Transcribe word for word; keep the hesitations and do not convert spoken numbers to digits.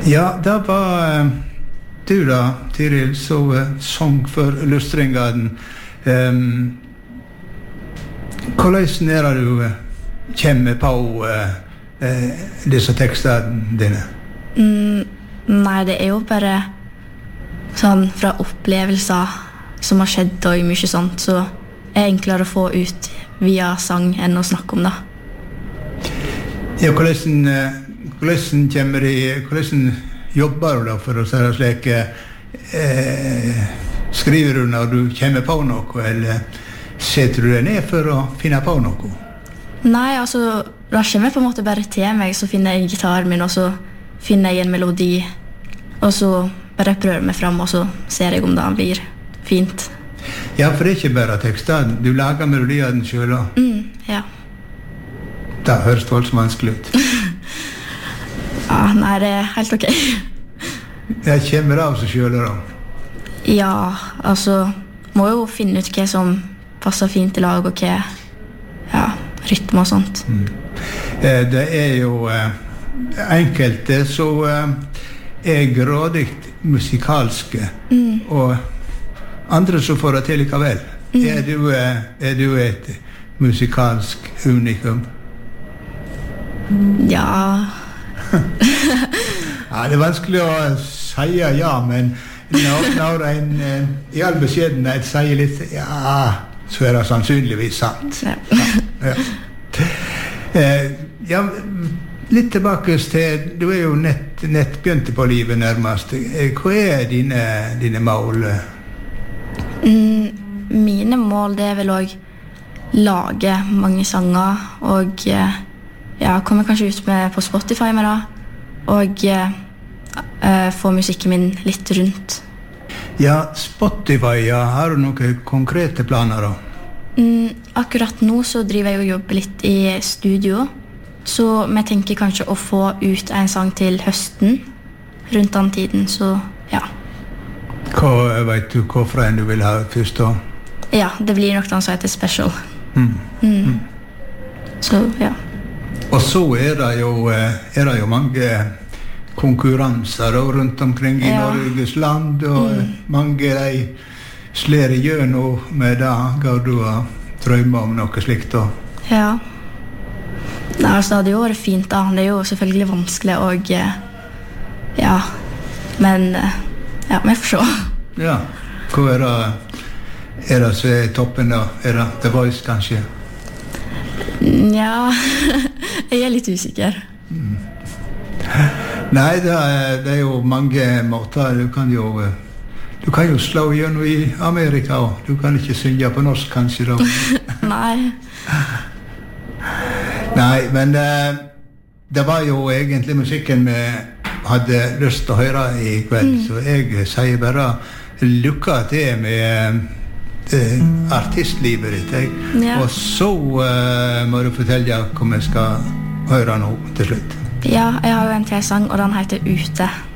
Ja, det var uh, du da, Tiril, så uh, sang for Lustringgarden. Um, hvordan er det du uh, kommer på uh, uh, disse tekstene dine? Mm, nei, det er jo bare sånn fra opplevelser som har skjedd og mye sånt, så er det enklere å få ut via sang enn å snakke om det. Ja, hvordan, hvordan kommer de, hvordan jobber du da for å si det slik, eh, skriver du når du kommer på noe, eller setter du deg ned for å finne på noe? Nei, altså, da kommer jeg på en måte bare til meg, så finner jeg gitaren min, og så finner jeg en melodi, og så bare prøver meg frem, og så ser jeg om det blir fint. Ja, for det er ikke bare teksten, du lager melodiene selv da? Mm, ja. Det høres voldsomt vanskelig ut. Ja, nei, det er helt ok. Det kommer av seg selv da? Ja, altså, må jo finne ut hva som passer fint i lag, og hva, ja, rytme og sånt. Mm. Eh, det er jo eh, enkelte så eh, er grådig musikalske, mm. og andre så får det til likevel. Mm. Er, du, eh, er du et musikalsk unikum? Ja. Ja, det er vanskelig å si ja, men når, når en eh, i all beskjedenhet sier litt ja, så er det sannsynligvis sant. Ja. Ja. Eh, ja, litt tilbake til, du er jo nett, nett begynte på livet nærmest. Hva er dine, dine mål? Mm, mine mål, det er vel å lage mange sanger, og ja, kommer kanskje ut med på Spotify med det, og uh, få musikken min litt rundt. Ja, Spotify, ja, har du noen konkrete planer da? Mm, akkurat nå så driver jeg og jobber litt i studio, så vi tenker kanskje å få ut en sang til høsten, rundt den tiden, så ja. Hva, vet du hvorfor en du vil ha først da? Ja, det blir nok den som heter Special. Mm. Mm. Mm. Så, ja. Og så er det jo, er det jo mange konkurranser rundt omkring i ja. Norges land, og mm. mange de slår igjennom med det. Går du og drømmer om noe slikt da? Ja. Nei, altså, det hadde jo vært fint da. Det er jo selvfølgelig vanskelig, og ja, men ja, vi får se. Ja, hva er det, er det som er toppen da? Er det The Voice kanskje? Ja, jeg er litt usikker. Mm. Nei, det er, det er jo mange måter. Du kan jo, du kan jo slå gjennom i Amerika, og du kan ikke synge på norsk kanskje da. Nei. Nei, men det, det var jo egentlig musikken vi hadde lyst til å høre i kveld, mm. så jeg sier bare lykke til med eh, artistlivet ditt, jeg. Ja. Og så uh, må du fortelle hva vi skal høre nå til slutt. Ja, jeg har jo en til sang, og den heter Ute.